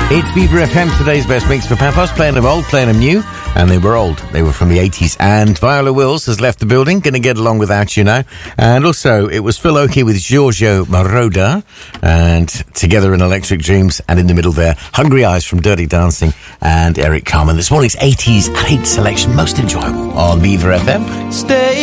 It's Viva FM, today's best mix for Papos, playing them old, playing them new, and they were old. They were from the 80s, and Viola Wills has left the building, going to get along without you now. And also, it was Phil Oakey with Giorgio Moroder, and together in Electric Dreams, and in the middle there, Hungry Eyes from Dirty Dancing, and Eric Carmen. This morning's 80s and 8 selection, most enjoyable on Viva FM. Stay